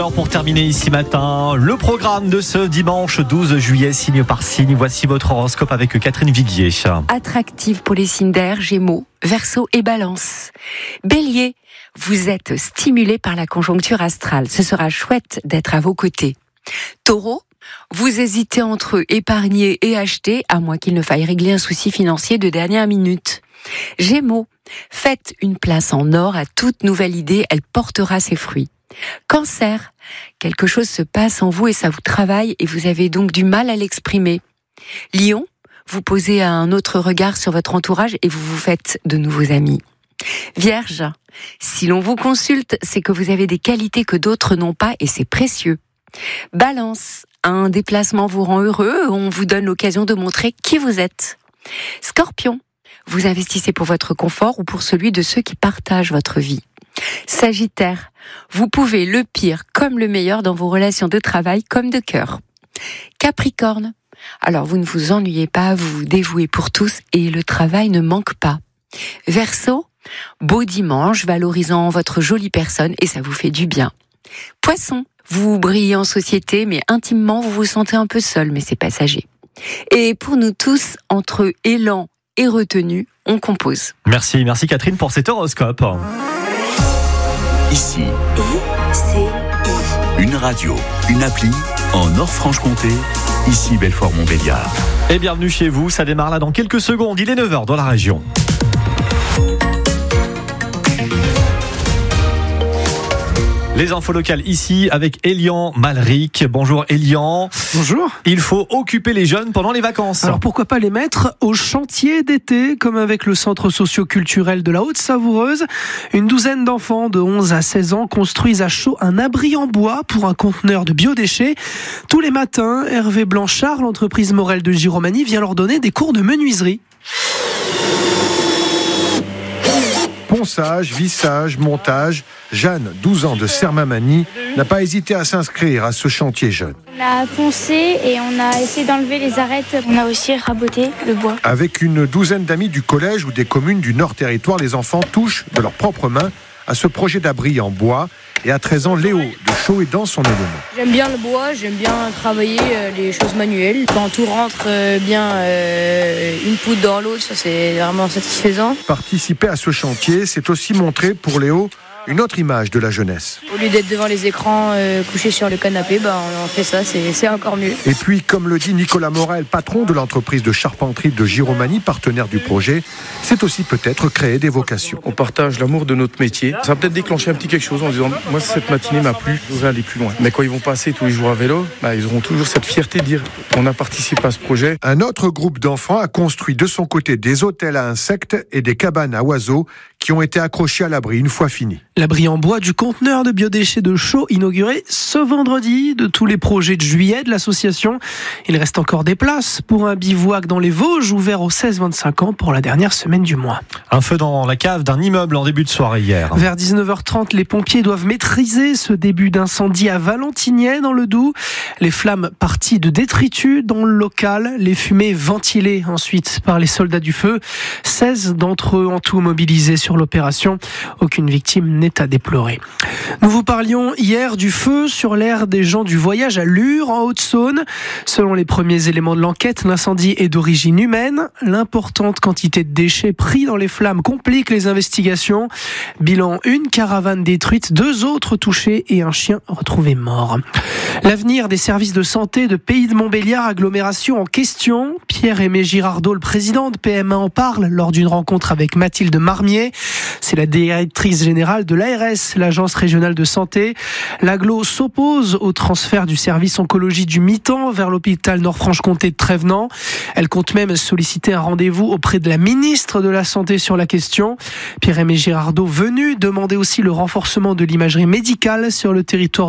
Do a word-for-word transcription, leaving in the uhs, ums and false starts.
Alors pour terminer ici matin, le programme de ce dimanche douze juillet, signe par signe. Voici votre horoscope avec Catherine Viguier. Attractive pour les signes d'air, Gémeaux, Verseau et Balance. Bélier, vous êtes stimulé par la conjoncture astrale. Ce sera chouette d'être à vos côtés. Taureau, vous hésitez entre épargner et acheter, à moins qu'il ne faille régler un souci financier de dernière minute. Gémeaux, faites une place en or à toute nouvelle idée, elle portera ses fruits. Cancer, quelque chose se passe en vous et ça vous travaille et vous avez donc du mal à l'exprimer. Lion, vous posez un autre regard sur votre entourage et vous vous faites de nouveaux amis. Vierge, si l'on vous consulte, c'est que vous avez des qualités que d'autres n'ont pas et c'est précieux. Balance, un déplacement vous rend heureux, on vous donne l'occasion de montrer qui vous êtes. Scorpion, vous investissez pour votre confort ou pour celui de ceux qui partagent votre vie. Sagittaire, vous pouvez le pire comme le meilleur dans vos relations de travail comme de cœur. Capricorne, alors vous ne vous ennuyez pas, vous vous dévouez pour tous et le travail ne manque pas. Verseau, beau dimanche valorisant votre jolie personne et ça vous fait du bien. Poisson, vous brillez en société mais intimement vous vous sentez un peu seul mais c'est passager. Et pour nous tous, entre élan et retenue, on compose. Merci, merci Catherine pour cet horoscope. Ici, I C I. une radio, une appli en Nord-Franche-Comté, ici Belfort-Montbéliard. Et bienvenue chez vous, ça démarre là dans quelques secondes, il est neuf heures dans la région. Les infos locales ici avec Elian Malric. Bonjour Elian. Bonjour. Il faut occuper les jeunes pendant les vacances. Alors pourquoi pas les mettre au chantier d'été, comme avec le centre socio-culturel de la Haute-Savoureuse. Une douzaine d'enfants de onze à seize ans construisent à chaud un abri en bois pour un conteneur de biodéchets. Tous les matins, Hervé Blanchard, l'entreprise Morel de Giromagny, vient leur donner des cours de menuiserie. Ponçage, vissage, montage. Jeanne, douze ans de Sermamagny, n'a pas hésité à s'inscrire à ce chantier jeune. On a poncé et on a essayé d'enlever les arêtes. On a aussi raboté le bois. Avec une douzaine d'amis du collège ou des communes du Nord Territoire, les enfants touchent de leurs propres mains à ce projet d'abri en bois. Et à treize ans, Léo de Chaux est dans son élément. J'aime bien le bois, j'aime bien travailler euh, les choses manuelles. Quand tout rentre euh, bien euh, une poudre dans l'autre, ça c'est vraiment satisfaisant. Participer à ce chantier, c'est aussi montrer pour Léo une autre image de la jeunesse. Au lieu d'être devant les écrans euh, couché sur le canapé, bah, on fait ça, c'est, c'est encore mieux. Et puis, comme le dit Nicolas Morel, patron de l'entreprise de charpenterie de Giromagny, partenaire du projet, c'est aussi peut-être créer des vocations. On partage l'amour de notre métier. Ça va peut-être déclencher un petit quelque chose en disant moi cette matinée m'a plu, je voudrais aller plus loin. Mais quand ils vont passer tous les jours à vélo, bah, ils auront toujours cette fierté de dire on a participé à ce projet. Un autre groupe d'enfants a construit de son côté des hôtels à insectes et des cabanes à oiseaux qui ont été accrochés à l'abri une fois finis. L'abri en bois du conteneur de biodéchets de Chaux inauguré ce vendredi. De tous les projets de juillet de l'association, il reste encore des places pour un bivouac dans les Vosges ouvert aux seize vingt-cinq ans pour la dernière semaine du mois. Un feu dans la cave d'un immeuble en début de soirée hier. Vers dix-neuf heures trente, les pompiers doivent maîtriser ce début d'incendie à Valentigney dans le Doubs. Les flammes parties de détritus dans le local, les fumées ventilées ensuite par les soldats du feu. seize d'entre eux en tout mobilisés sur l'opération. Aucune victime n'est à déplorer. Nous vous parlions hier du feu sur l'aire des gens du voyage à Lure en Haute-Saône. Selon les premiers éléments de l'enquête, l'incendie est d'origine humaine. L'importante quantité de déchets pris dans les flammes complique les investigations. Bilan, une caravane détruite, deux autres touchés et un chien retrouvé mort. L'avenir des services de santé de Pays de Montbéliard, agglomération en question. Pierre-Aimé Girardot, le président de P M A, en parle lors d'une rencontre avec Mathilde Marmier. C'est la directrice générale de l'A R S, l'agence régionale de santé. L'agglo s'oppose au transfert du service oncologie du mi-temps vers l'hôpital Nord-Franche-Comté de Trévenans. Elle compte même solliciter un rendez-vous auprès de la ministre de la Santé sur la question. Pierre-Aimé Girardot venu demander aussi le renforcement de l'imagerie médicale sur le territoire